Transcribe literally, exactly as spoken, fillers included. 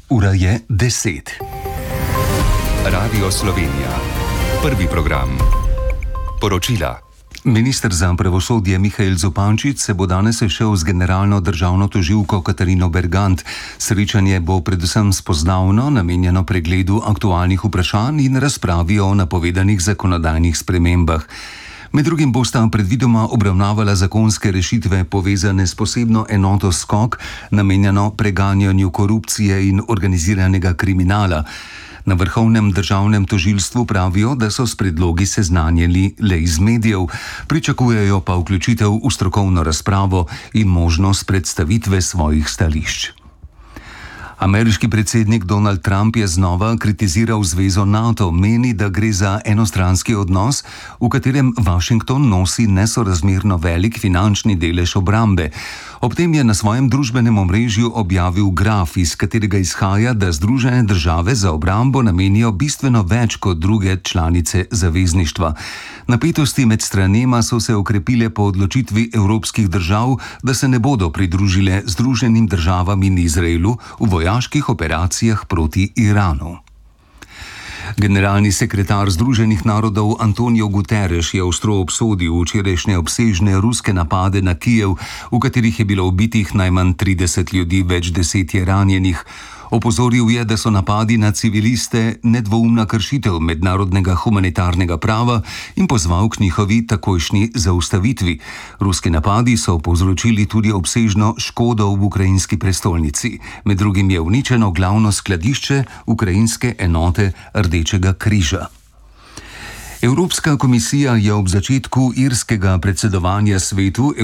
Ura je deset. Radio Slovenija. Prvi program. Poročila. Minister za pravosodje Mihael Zupančič se bo danes sešel z generalno državno tožilko Katarino Bergant. Srečanje bo predvsem spoznavno, namenjeno pregledu aktualnih vprašanj in razpravi o napovedanih zakonodajnih spremembah. Med drugim bosta predvidoma obravnavala zakonske rešitve povezane s posebno enoto Skok, namenjeno preganjanju korupcije in organiziranega kriminala. Na Vrhovnem državnem tožilstvu pravijo, da so s predlogi seznanjeni le iz medijev, pričakujejo pa vključitev v strokovno razpravo in možnost predstavitve svojih stališč. Ameriški predsednik Donald Trump je znova kritiziral zvezo NATO, meni, da gre za enostranski odnos, v katerem Washington nosi nesorazmerno velik finančni delež obrambe. Ob tem je na svojem družbenem omrežju objavil graf, iz katerega izhaja, da Združene države za obrambo namenijo bistveno več kot druge članice zavezništva. Napetosti med stranema so se okrepile po odločitvi evropskih držav, da se ne bodo pridružile Združenim državam in Izraelu v vojaških operacijah proti Iranu. Generalni sekretar Združenih narodov Antonio Guterres je ostro obsodil včerajšnje obsežne ruske napade na Kijev, v katerih je bilo ubitih najmanj trideset ljudi, več deset je ranjenih. Opozoril je, da so napadi na civiliste nedvoumna kršitev mednarodnega humanitarnega prava in pozval k njihovi takojšnji zaustavitvi. Ruski napadi so povzročili tudi obsežno škodo v ukrajinski prestolnici. Med drugim je uničeno glavno skladišče ukrajinske enote Rdečega križa. Evropska komisija je ob začetku irskega predsedovanja svetu